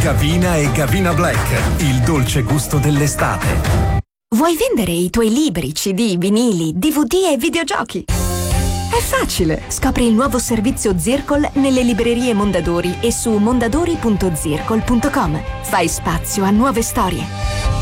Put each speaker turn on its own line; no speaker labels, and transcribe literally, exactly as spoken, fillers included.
Gavina e Gavina Black, il dolce gusto dell'estate.
Vuoi vendere i tuoi libri, C D, vinili, D V D e videogiochi? È facile! Scopri il nuovo servizio Zircol nelle librerie Mondadori e su mondadori punto zircol punto com. Fai spazio a nuove storie.